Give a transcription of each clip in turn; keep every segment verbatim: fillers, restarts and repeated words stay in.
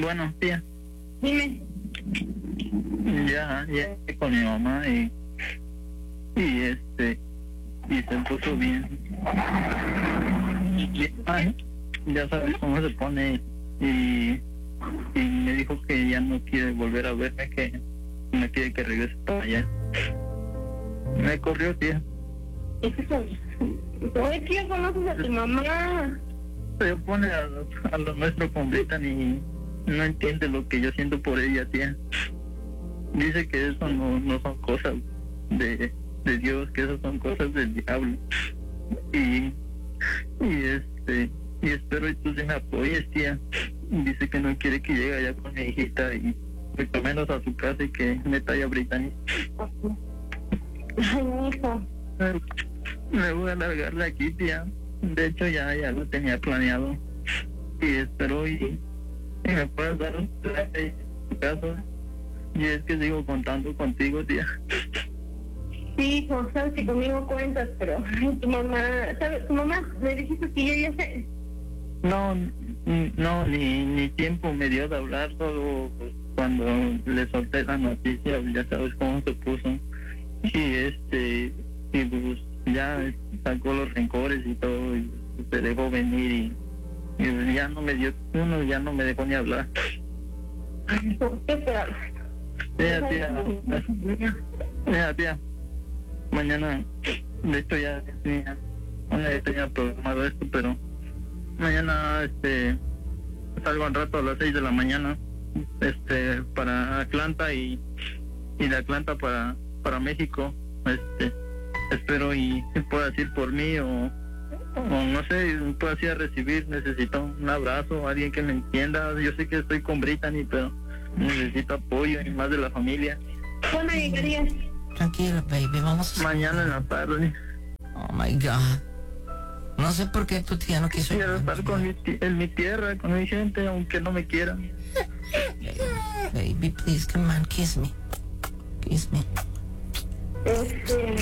Bueno, tía. Dime. Ya, ya con mi mamá y, y este, y se puso bien. Y, ay, ya sabes cómo se pone y, y me dijo que ya no quiere volver a verme, que me pide que regrese para allá. Me corrió, tía. Oye, tío, conoces a tu mamá. Se opone a, a lo nuestro con Brittany y no entiende lo que yo siento por ella, tía. Dice que eso no, no son cosas de, de Dios, que eso son cosas del diablo. Y, y este, y espero y tú sí me apoyes, tía. Dice que no quiere que llegue allá con mi hijita y mucho menos a su casa y que meta allá a Brittany. Ay, mi hijo. Me voy a largar de aquí, tía. De hecho, ya, ya lo tenía planeado. Y espero y, y me puedas dar un traje en tu casa. Y es que sigo contando contigo, tía. Sí, hijo, sabes que conmigo cuentas, pero ay, tu mamá, ¿sabes? Tu mamá me dijiste que yo ya sé. No, no, ni, ni tiempo me dio de hablar, solo pues, cuando le solté la noticia, ya sabes cómo se puso. Y este, y pues ya sacó los rencores y todo, y se dejó venir y, y ya no me dio, uno ya no me dejó ni hablar. ¿Por qué te hablas? Tía, tía, tía, tía, mañana, de hecho ya tenía, ya tenía programado esto, pero mañana, este, salgo al rato a las seis de la mañana, este, para Atlanta y, y de Atlanta para, para México, este, espero y puedas ir por mí o, o no sé, puedas ir a recibir, necesito un abrazo, alguien que me entienda, yo sé que estoy con Brittany, pero necesito apoyo y más de la familia. ¿Cuándo llegarías? Tranquilo, baby, vamos a... Mañana en la tarde. Oh, my God. No sé por qué tu tía no quiso... Quiero estar con mi, en mi tierra, con mi gente, aunque no me quieran. Baby, please, come on, kiss me. Kiss me. Este...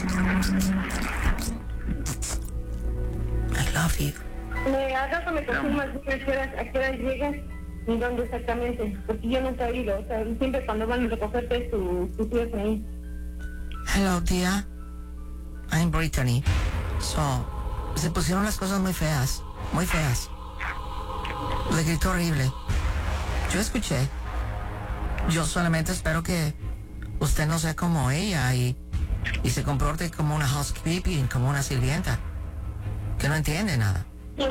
I love you. Me hagas o me confirmas a qué horas, a qué horas llegas y dónde exactamente, porque yo no te he oído, o sea, siempre cuando van a recogerte tu, tu tío es ahí. Hello, tía. I'm Brittany. So, se pusieron las cosas muy feas, muy feas. Le gritó horrible. Yo escuché. Yo solamente espero que usted no sea como ella y, y se comporte como una housekeeping, como una sirvienta, que no entiende nada.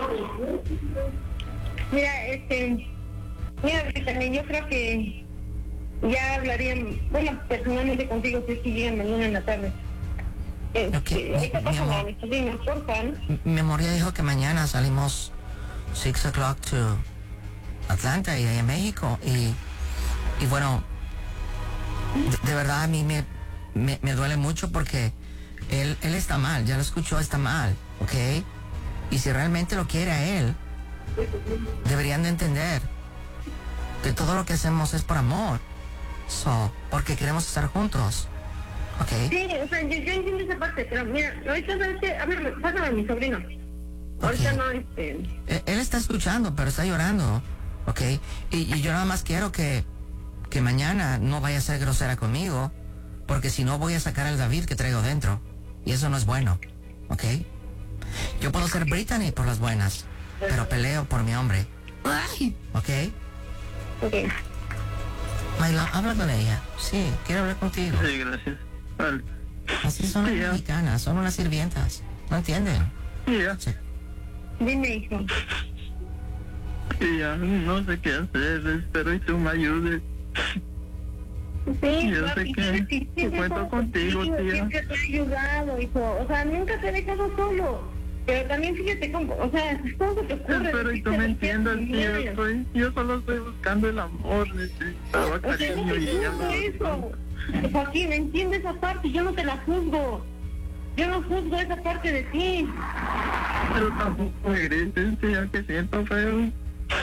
Mira, este... Mira, Brittany, yo creo que ya hablarían, bueno, personalmente contigo si es que llegan mañana en la tarde. Eh, Okay, eh, ahorita mi- mi pásame a amor. mis sobrinos, porfa, ¿no? M- Mi amor ya dijo que mañana salimos six o'clock to Atlanta y ahí en México y, y bueno, de, de verdad a mí me, me, me duele mucho porque él, él está mal, ya lo escuchó, está mal, ¿ok? Y si realmente lo quiere a él, deberían de entender que todo lo que hacemos es por amor, so, porque queremos estar juntos, ¿ok? Sí, o sea, yo, yo entiendo esa parte, pero mira, ahorita sabes que, a ver, pásame a mi sobrino. Ahorita Ok. no, este... Él, él está escuchando, pero está llorando, ¿ok? Y, y yo nada más quiero que, que mañana no vaya a ser grosera conmigo, porque si no voy a sacar al David que traigo dentro, y eso no es bueno, ¿ok? Yo puedo ser Brittany por las buenas, pero peleo por mi hombre, ¿ok? Ok. Mayla, habla con ella, sí, quiero hablar contigo. Sí, gracias. Vale. Así son las Sí, ya. mexicanas, son unas sirvientas, ¿no entienden? Sí, ya. Sí. Dime, hijo. Sí, ya. No sé qué hacer. Espero y tú me ayudes. Sí, Yo papi, sé que- sabes que siempre cuento estamos contigo, tía. Siempre te he ayudado, hijo. O sea, nunca te he dejado solo. Pero también fíjate cómo, o sea, todo se te ocurre. Espero y tú me entiendas, tía. Estoy, yo solo estoy buscando el amor. Necesitaba O sea, no cariño te y ella juzgo me lo eso. Joaquín, entiende esa parte, yo no te la juzgo. Yo no juzgo esa parte de ti. Pero tampoco me grites, tía, que siento feo.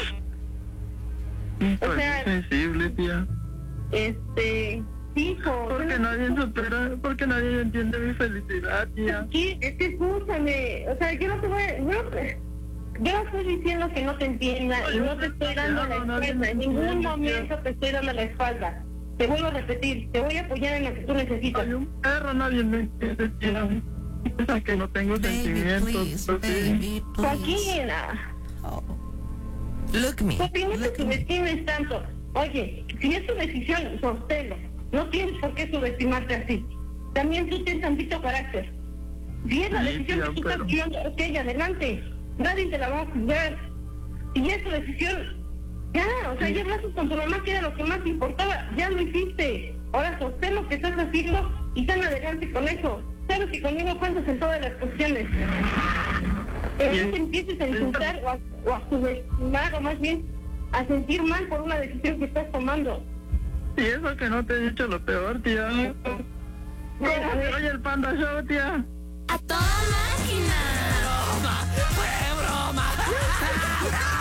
Soy sea- sensible, tía. Este, hijo. Porque nadie supera, porque nadie entiende mi felicidad, tía. ¿Qué? Es que escúchame, o sea, yo no te voy a... No, yo no estoy diciendo que no te entienda y no te estoy dando la espalda. En ningún momento te estoy dando la espalda. Te vuelvo a repetir, te voy a apoyar en lo que tú necesitas. Soy un perro, nadie me entiende, tía. Piensa que no tengo Baby, sentimientos. please, pues, sí. baby, please. Joaquín, Oh. Look me. Joaquín, no te Look me. subestimes tanto. Oye, si es tu decisión, sosténlo. No tienes por qué subestimarte así. También tú tienes tantito carácter. Si es la Sí, decisión tía, que tú pero- estás tomando, ok, adelante. Nadie te la va a juzgar. Si es tu decisión, ya, o sea, ya hablaste con tu mamá, que era lo que más te importaba, ya lo hiciste. Ahora sostén lo que estás haciendo y tan adelante con eso. Sabes que conmigo cuentas en todas las cuestiones. Pero no te empieces a insultar o a, o a subestimar, o más bien a sentir mal por una decisión que estás tomando. Y eso que no te he dicho lo peor, tía. Pero, a ver, Oye, el Panda Show, tía. A toda máquina. ¡Broma! ¡Fue broma!